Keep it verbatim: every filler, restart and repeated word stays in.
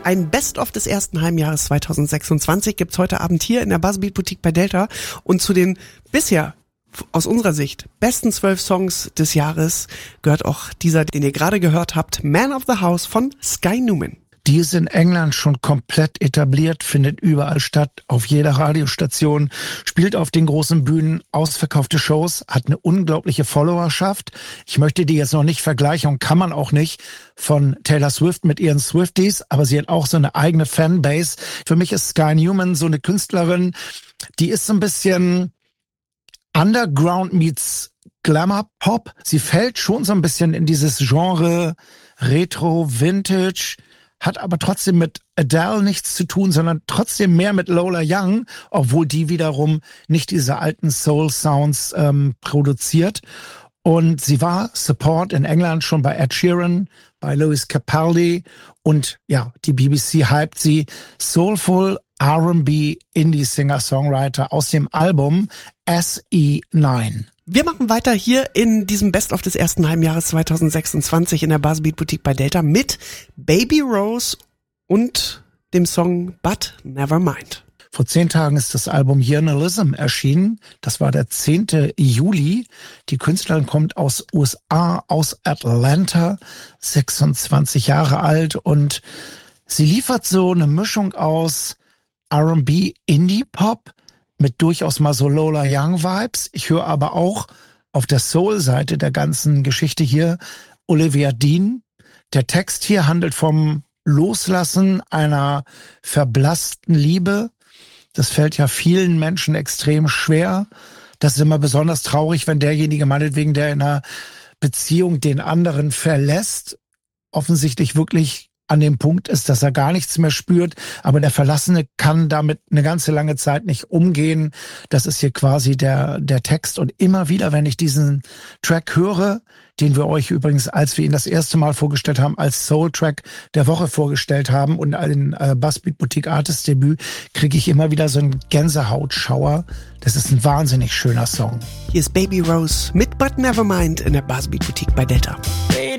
Ein Best-of des ersten Halbjahres zweitausendsechsundzwanzig gibt's heute Abend hier in der Buzzbeat Boutique bei Delta. Und zu den bisher, aus unserer Sicht, besten zwölf Songs des Jahres gehört auch dieser, den ihr gerade gehört habt, Man of the House von Sky Newman. Die ist in England schon komplett etabliert, findet überall statt, auf jeder Radiostation, spielt auf den großen Bühnen, ausverkaufte Shows, hat eine unglaubliche Followerschaft. Ich möchte die jetzt noch nicht vergleichen und kann man auch nicht von Taylor Swift mit ihren Swifties, aber sie hat auch so eine eigene Fanbase. Für mich ist Sky Newman so eine Künstlerin, die ist so ein bisschen Underground meets Glamour Pop. Sie fällt schon so ein bisschen in dieses Genre Retro, Vintage, hat aber trotzdem mit Adele nichts zu tun, sondern trotzdem mehr mit Lola Young, obwohl die wiederum nicht diese alten Soul-Sounds ähm, produziert. Und sie war Support in England schon bei Ed Sheeran, bei Lewis Capaldi und ja, die B B C hypt sie. Soulful R and B Indie-Singer-Songwriter aus dem Album S E neun. Wir machen weiter hier in diesem Best-of des ersten Halbjahres zweitausendsechsundzwanzig in der Buzzbeat Boutique bei Delta mit Baby Rose und dem Song But Never Mind. Vor zehn Tagen ist das Album Journalism erschienen. Das war der zehnte Juli. Die Künstlerin kommt aus U S A, aus Atlanta, sechsundzwanzig Jahre alt und sie liefert so eine Mischung aus R and B, Indie-Pop, mit durchaus mal so Lola Young-Vibes. Ich höre aber auch auf der Soul-Seite der ganzen Geschichte hier Olivia Dean. Der Text hier handelt vom Loslassen einer verblassten Liebe. Das fällt ja vielen Menschen extrem schwer. Das ist immer besonders traurig, wenn derjenige meinetwegen, der in einer Beziehung den anderen verlässt, offensichtlich wirklich an dem Punkt ist, dass er gar nichts mehr spürt, aber der Verlassene kann damit eine ganze lange Zeit nicht umgehen. Das ist hier quasi der der Text und immer wieder, wenn ich diesen Track höre, den wir euch übrigens, als wir ihn das erste Mal vorgestellt haben, als Soul-Track der Woche vorgestellt haben und ein äh, Buzzbeat Boutique Artist Debüt, kriege ich immer wieder so einen Gänsehautschauer. Das ist ein wahnsinnig schöner Song. Hier ist Baby Rose mit But Never Mind in der Buzzbeat Boutique bei Delta.